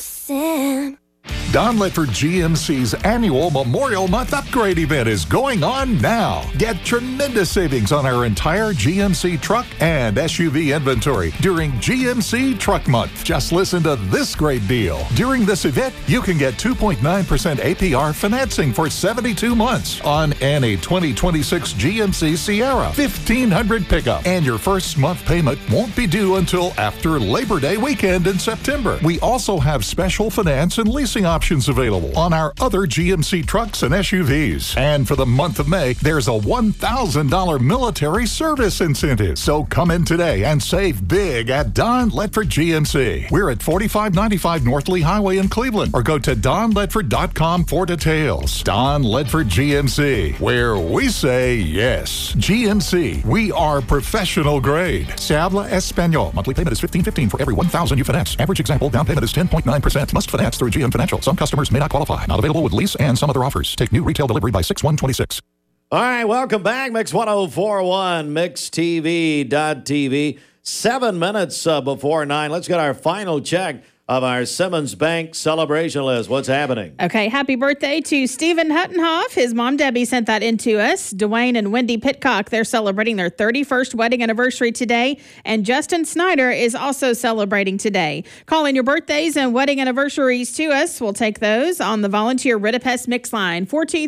Sam. Don Ledford GMC's annual Memorial Month upgrade event is going on now. Get tremendous savings on our entire GMC truck and SUV inventory during GMC Truck Month. Just listen to this great deal. During this event, you can get 2.9% APR financing for 72 months on any 2026 GMC Sierra 1500 pickup. And your first month payment won't be due until after Labor Day weekend in September. We also have special finance and leasing options available on our other GMC trucks and SUVs. And for the month of May, there's a $1,000 military service incentive. So come in today and save big at Don Ledford GMC. We're at 4595 North Lee Highway in Cleveland, or go to donledford.com for details. Don Ledford GMC, where we say yes. GMC, we are professional grade. Se habla español. Monthly payment is $15.15 for every $1,000 you finance. Average example down payment is 10.9%. Must finance through GM Financial. Some customers may not qualify. Not available with lease and some other offers. Take new retail delivery by 6/1/26. All right, welcome back. Mix 1041, MixTV.tv. 7 minutes before 9. Let's get our final check of our Simmons Bank celebration list. What's happening? Okay, happy birthday to Stephen Huttenhoff. His mom, Debbie, sent that in to us. Dwayne and Wendy Pitcock, they're celebrating their 31st wedding anniversary today. And Justin Snyder is also celebrating today. Call in your birthdays and wedding anniversaries to us. We'll take those on the volunteer Ritapest Mix line,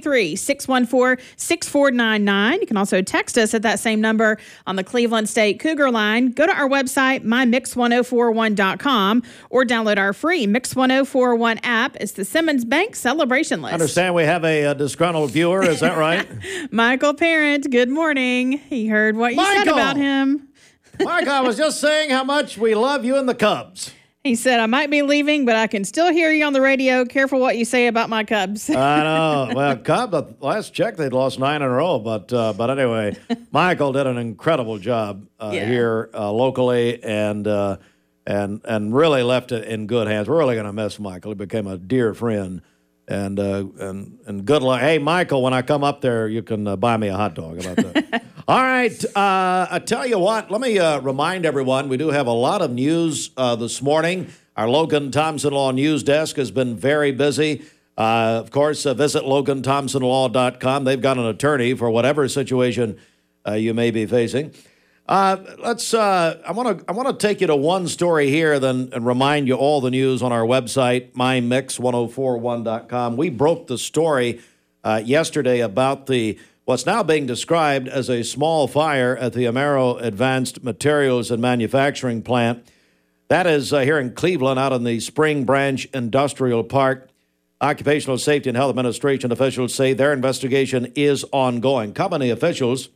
423-614-6499. You can also text us at that same number on the Cleveland State Cougar line. Go to our website, mymix1041.com, or download our free Mix 1041 app. It's the Simmons Bank celebration list. I understand we have a disgruntled viewer. Is that right? Michael Parent, good morning. He heard what you said about him. Michael, I was just saying how much we love you and the Cubs. He said, I might be leaving, but I can still hear you on the radio. Careful what you say about my Cubs. I know. Well, Cubs, last check, they'd lost 9 in a row. But anyway, Michael did an incredible job here locally and really left it in good hands. We're really going to miss Michael. He became a dear friend. And good luck. Hey, Michael, when I come up there, you can buy me a hot dog. How about that? All right. I tell you what, let me remind everyone, we do have a lot of news this morning. Our Logan Thompson Law News Desk has been very busy. Of course, visit LoganThompsonLaw.com. They've got an attorney for whatever situation you may be facing. I want to take you to one story here, and remind you all the news on our website, mymix1041.com. We broke the story yesterday about what's now being described as a small fire at the Amero Advanced Materials and Manufacturing Plant. That is here in Cleveland, out in the Spring Branch Industrial Park. Occupational Safety and Health Administration officials say their investigation is ongoing. Company officials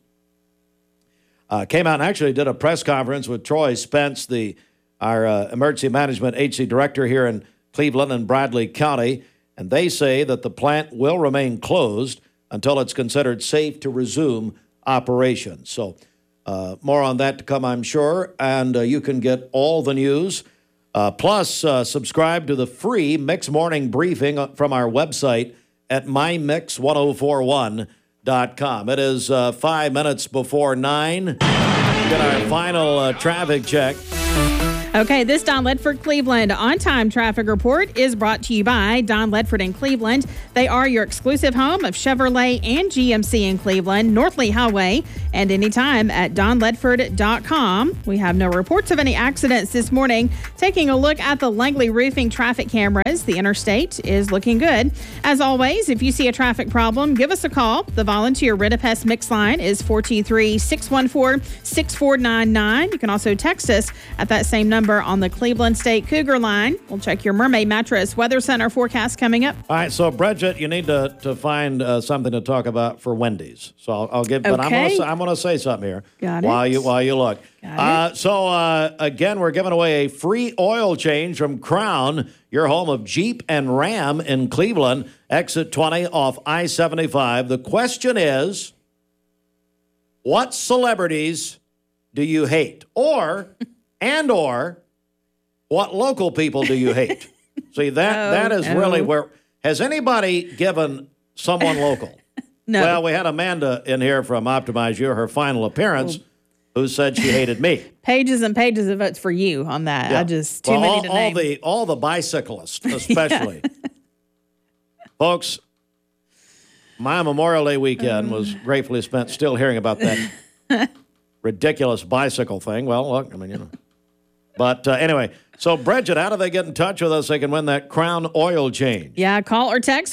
came out and actually did a press conference with Troy Spence, our emergency management agency director here in Cleveland and Bradley County, and they say that the plant will remain closed until it's considered safe to resume operations. So more on that to come, I'm sure, and you can get all the news. Plus, subscribe to the free Mix Morning Briefing from our website at mymix1041.com. It is 5 minutes before 9. Get our final traffic check. Okay, this Don Ledford Cleveland on-time traffic report is brought to you by Don Ledford in Cleveland. They are your exclusive home of Chevrolet and GMC in Cleveland, North Lee Highway, and anytime at donledford.com. We have no reports of any accidents this morning. Taking a look at the Langley Roofing traffic cameras, the interstate is looking good. As always, if you see a traffic problem, give us a call. The volunteer Ritapest Mix line is 423-614-6499. You can also text us at that same number on the Cleveland State Cougar line. We'll check your Mermaid Mattress Weather Center forecast coming up. All right, so Bridget, you need to find something to talk about for Wendy's. So I'll give, okay. But I'm going to say something here. Got it. While you look. Got it. So again, we're giving away a free oil change from Crown, your home of Jeep and Ram in Cleveland, exit 20 off I-75. The question is, what celebrities do you hate? Or what local people do you hate? See, that is really where... Has anybody given someone local? No. Well, we had Amanda in here from Optimize You, her final appearance, who said she hated me. Pages and pages of votes for you on that. Yeah. I just, too many to name. All the bicyclists, especially. Folks, my Memorial Day weekend was gratefully spent still hearing about that ridiculous bicycle thing. Well, look, I mean, you know. But anyway, so Bridget, how do they get in touch with us? They can win that Crown oil change. Yeah, call or text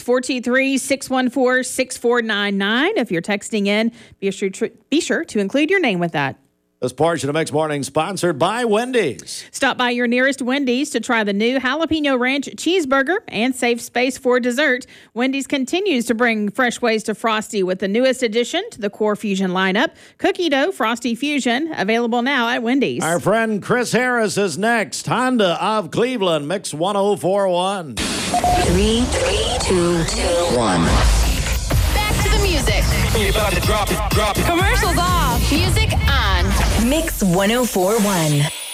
423-614-6499. If you're texting in, be sure to include your name with that. This portion of Mixed Morning sponsored by Wendy's. Stop by your nearest Wendy's to try the new Jalapeno Ranch cheeseburger and save space for dessert. Wendy's continues to bring fresh ways to Frosty with the newest addition to the Core Fusion lineup, Cookie Dough Frosty Fusion, available now at Wendy's. Our friend Chris Harris is next. Honda of Cleveland, Mix 1041. 3, 2, 1. Back to the music. You're about to drop it. Commercials off. Music on. Mix 1041.